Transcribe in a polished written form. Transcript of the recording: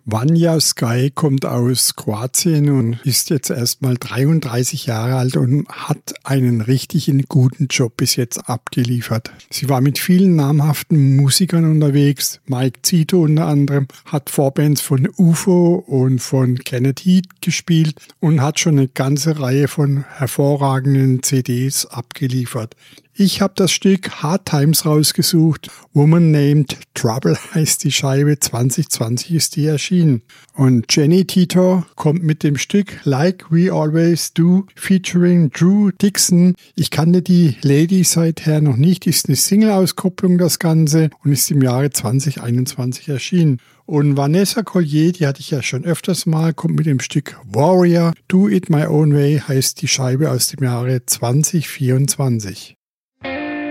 Vanja Sky kommt aus Kroatien und ist jetzt erst mal 33 Jahre alt und hat einen richtigen guten Job bis jetzt abgeliefert. Sie war mit vielen namhaften Musikern unterwegs, Mike Zito unter anderem, hat Vorbands von UFO und von Kenneth Heat gespielt und hat schon eine ganze Reihe von hervorragenden CDs abgeliefert. Ich habe das Stück Hard Times rausgesucht. Woman Named Trouble heißt die Scheibe. 2020 ist die erschienen. Und Jenny Titor kommt mit dem Stück Like We Always Do featuring Drew Dixon. Ich kannte die Lady seither noch nicht. Ist eine Single-Auskopplung das Ganze und ist im Jahre 2021 erschienen. Und Vanessa Collier, die hatte ich ja schon öfters mal, kommt mit dem Stück Warrior. Do It My Own Way heißt die Scheibe aus dem Jahre 2024.